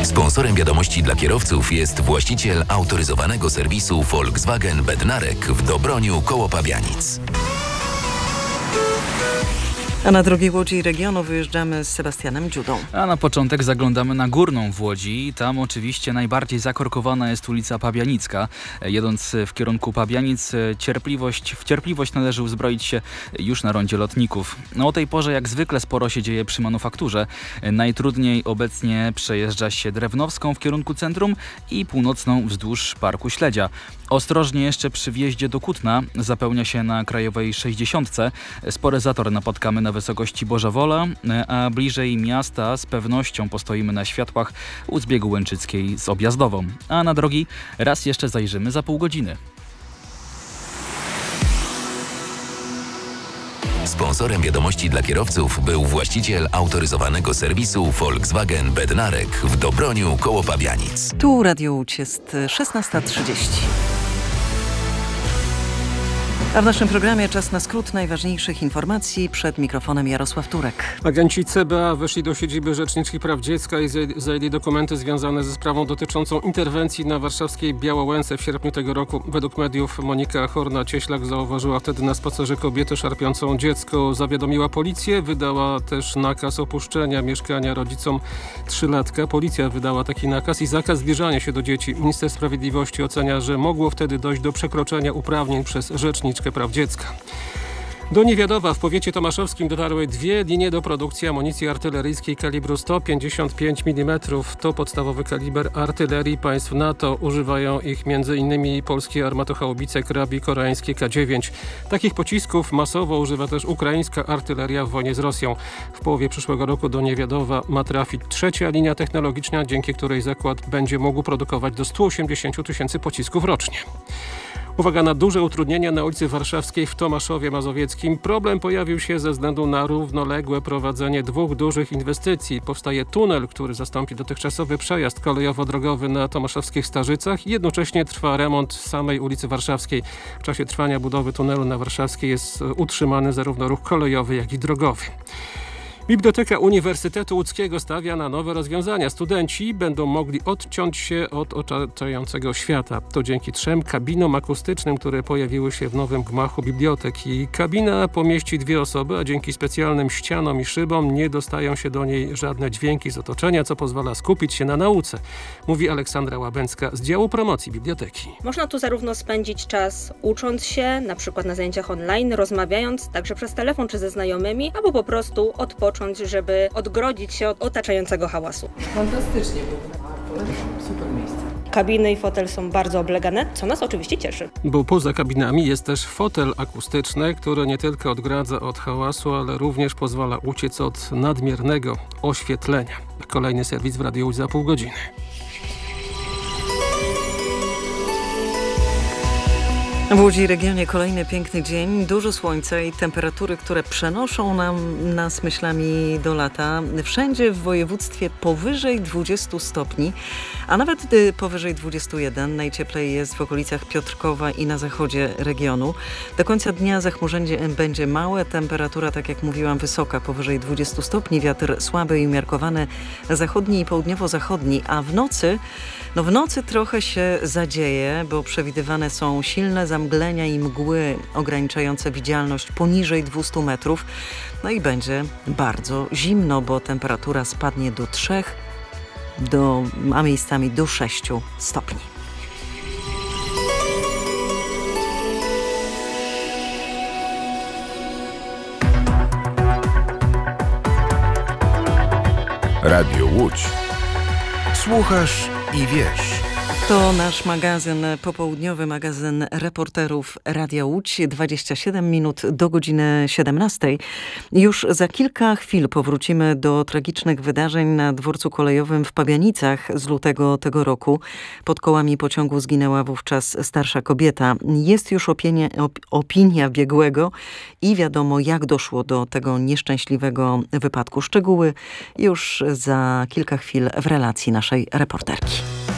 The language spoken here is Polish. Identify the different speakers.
Speaker 1: Sponsorem wiadomości dla kierowców jest właściciel autoryzowanego serwisu Volkswagen Bednarek w Dobroniu koło Pabianic.
Speaker 2: A na drogi Łodzi regionu wyjeżdżamy z Sebastianem Dziudą.
Speaker 3: A na początek zaglądamy na Górną w Łodzi. Tam oczywiście najbardziej zakorkowana jest ulica Pabianicka. Jedąc w kierunku Pabianic, w cierpliwość należy uzbroić się już na rondzie Lotników. O tej porze jak zwykle sporo się dzieje przy manufakturze. Najtrudniej obecnie przejeżdża się Drewnowską w kierunku centrum i północną wzdłuż Parku Śledzia. Ostrożnie jeszcze przy wjeździe do Kutna, zapełnia się na Krajowej 60. Spory zator napotkamy na wysokości Boża Wola, a bliżej miasta z pewnością postoimy na światłach u zbiegu Łęczyckiej z Objazdową. A na drogi raz jeszcze zajrzymy za pół godziny.
Speaker 1: Sponsorem wiadomości dla kierowców był właściciel autoryzowanego serwisu Volkswagen Bednarek w Dobroniu koło Pabianic.
Speaker 2: Tu Radio Łódź jest 16:30. A w naszym programie czas na skrót najważniejszych informacji. Przed mikrofonem Jarosław Turek.
Speaker 4: Agenci CBA weszli do siedziby Rzeczniczki Praw Dziecka i zajęli dokumenty związane ze sprawą dotyczącą interwencji na warszawskiej Białołęce w sierpniu tego roku. Według mediów Monika Horna-Cieślak zauważyła wtedy na spacerze kobietę szarpiącą dziecko. Zawiadomiła policję, wydała też nakaz opuszczenia mieszkania rodzicom trzylatka. Policja wydała taki nakaz i zakaz zbliżania się do dzieci. Minister Sprawiedliwości ocenia, że mogło wtedy dojść do przekroczenia uprawnień przez Rzeczniczkę Praw Dziecka. Do Niewiadowa w powiecie tomaszowskim dotarły 2 linie do produkcji amunicji artyleryjskiej kalibru 155 mm. To podstawowy kaliber artylerii państw NATO. Używają ich m.in. polskie armatochaubice Krabi koreańskie K9. Takich pocisków masowo używa też ukraińska artyleria w wojnie z Rosją. W połowie przyszłego roku do Niewiadowa ma trafić 3. linia technologiczna, dzięki której zakład będzie mógł produkować do 180 000 pocisków rocznie. Uwaga na duże utrudnienia na ulicy Warszawskiej w Tomaszowie Mazowieckim. Problem pojawił się ze względu na równoległe prowadzenie 2 dużych inwestycji. Powstaje tunel, który zastąpi dotychczasowy przejazd kolejowo-drogowy na tomaszowskich Starzycach i jednocześnie trwa remont samej ulicy Warszawskiej. W czasie trwania budowy tunelu na Warszawskiej jest utrzymany zarówno ruch kolejowy, jak i drogowy. Biblioteka Uniwersytetu Łódzkiego stawia na nowe rozwiązania. Studenci będą mogli odciąć się od otaczającego świata. To dzięki 3 kabinom akustycznym, które pojawiły się w nowym gmachu biblioteki. Kabina pomieści 2 osoby, a dzięki specjalnym ścianom i szybom nie dostają się do niej żadne dźwięki z otoczenia, co pozwala skupić się na nauce, mówi Aleksandra Łabęcka z działu promocji biblioteki.
Speaker 5: Można tu zarówno spędzić czas ucząc się, na przykład na zajęciach online, rozmawiając także przez telefon czy ze znajomymi, albo po prostu odpocząć, żeby odgrodzić się od otaczającego hałasu.
Speaker 6: Fantastycznie, polecam, super miejsce.
Speaker 5: Kabiny i fotel są bardzo oblegane, co nas oczywiście cieszy.
Speaker 4: Bo poza kabinami jest też fotel akustyczny, który nie tylko odgradza od hałasu, ale również pozwala uciec od nadmiernego oświetlenia. Kolejny serwis w Radiu Łódź za pół godziny.
Speaker 2: W Łodzi regionie kolejny piękny dzień, dużo słońca i temperatury, które przenoszą nas myślami do lata. Wszędzie w województwie powyżej 20 stopni, a nawet powyżej 21. Najcieplej jest w okolicach Piotrkowa i na zachodzie regionu. Do końca dnia zachmurzenie będzie małe, temperatura, tak jak mówiłam, wysoka, powyżej 20 stopni, wiatr słaby i umiarkowany zachodni i południowo-zachodni, a w nocy trochę się zadzieje, bo przewidywane są silne zamglenia i mgły ograniczające widzialność poniżej 200 metrów. No i będzie bardzo zimno, bo temperatura spadnie do 3, a miejscami do 6 stopni.
Speaker 7: Radio Łódź. Słuchasz i wiesz.
Speaker 2: To nasz magazyn, popołudniowy magazyn reporterów Radia Łódź. 27 minut do godziny 17. Już za kilka chwil powrócimy do tragicznych wydarzeń na dworcu kolejowym w Pabianicach z lutego tego roku. Pod kołami pociągu zginęła wówczas starsza kobieta. Jest już opinia biegłego i wiadomo, jak doszło do tego nieszczęśliwego wypadku. Szczegóły już za kilka chwil w relacji naszej reporterki.